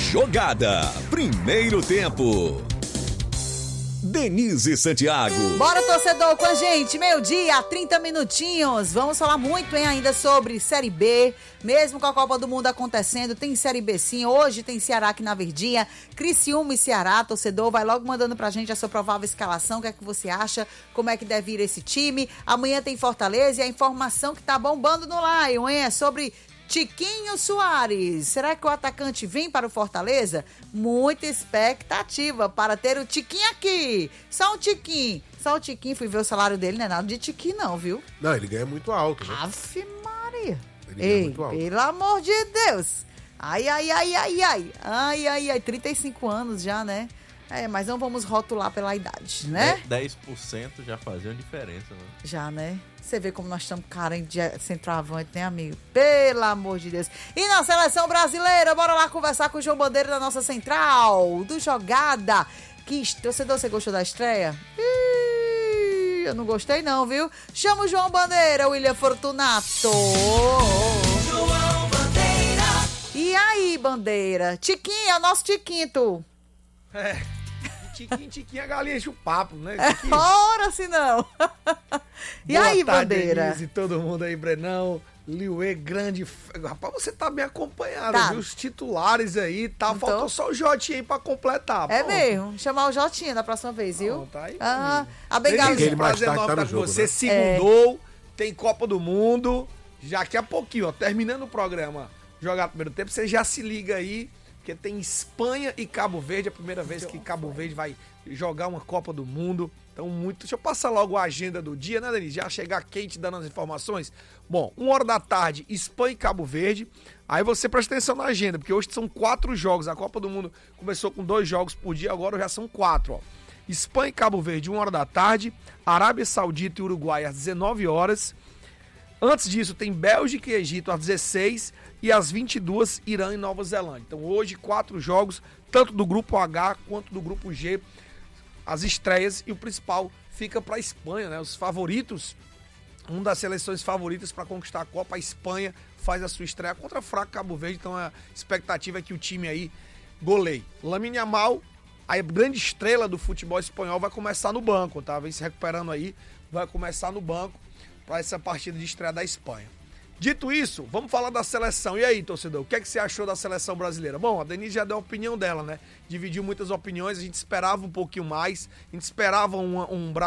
Jogada, primeiro tempo. Denise Santiago. Bora, torcedor, com a gente, 12h, 30 minutinhos. Vamos falar muito, ainda sobre Série B. Mesmo com a Copa do Mundo acontecendo, tem Série B sim. Hoje tem Ceará aqui na Verdinha, Criciúma e Ceará. Torcedor, vai logo mandando pra gente a sua provável escalação. O que é que você acha? Como é que deve ir esse time? Amanhã tem Fortaleza e a informação que tá bombando no Lion, hein? É sobre Tiquinho Soares. Será que o atacante vem para o Fortaleza? Muita expectativa para ter o Tiquinho aqui. Só o Tiquinho. Fui ver o salário dele, não é nada de Tiquinho não, viu? Não, ele ganha muito alto, né? Ave Maria. Ele ganha muito alto. Pelo amor de Deus. Ai, 35 anos já, né? Mas não vamos rotular pela idade, né? 10% já fazia uma diferença, né? Já, né? Você vê como nós estamos carentes de centroavante, né, amigo? Pelo amor de Deus. E na seleção brasileira, bora lá conversar com o João Bandeira da nossa central, do Jogada. Torcedor, você gostou da estreia? Eu não gostei não, viu? Chama o João Bandeira, William Fortunato. João Bandeira. E aí, Bandeira? Tiquinho, é o nosso Tiquinho, tu. Tiquinho, a galinha enche o papo, né? Ora, se não. E boa aí, tarde, Bandeira? Denise, todo mundo aí, Brenão, Liuê, grande... Rapaz, você tá bem acompanhado, Tá. viu? Os titulares aí, tá? Então... Faltou só o Jotinho aí pra completar. É pronto. mesmo, chamar o Jotinha da próxima vez, viu? Pronto, aí, A Aquele Denise, mais prazer tarde enorme tá no estar com jogo, você. né? Segundou, tem Copa do Mundo. Já daqui a pouquinho, ó, terminando o programa, jogar primeiro tempo, você já se liga aí, porque tem Espanha e Cabo Verde, a primeira vez que Cabo Verde vai jogar uma Copa do Mundo. Então, deixa eu passar logo a agenda do dia, né, Denise? Já chegar quente dando as informações. Bom, 1h da tarde, Espanha e Cabo Verde. Aí você presta atenção na agenda, porque hoje são 4 jogos. A Copa do Mundo começou com 2 jogos por dia, agora já são 4, ó. Espanha e Cabo Verde, 1h da tarde. Arábia Saudita e Uruguai às 19 horas. Antes disso, tem Bélgica e Egito às 16 e às 22, Irã e Nova Zelândia. Então, hoje, 4 jogos, tanto do grupo H quanto do grupo G. As estreias e o principal fica para a Espanha, né? Os favoritos, uma das seleções favoritas para conquistar a Copa, a Espanha faz a sua estreia contra o fraco Cabo Verde, então a expectativa é que o time aí goleie. Lamine Yamal, a grande estrela do futebol espanhol, vai começar no banco, tá? Vem se recuperando aí, vai começar no banco para essa partida de estreia da Espanha. Dito isso, vamos falar da seleção. E aí, torcedor, o que é que você achou da seleção brasileira? Bom, a Denise já deu a opinião dela, né? Dividiu muitas opiniões, a gente esperava um pouquinho mais, a gente esperava um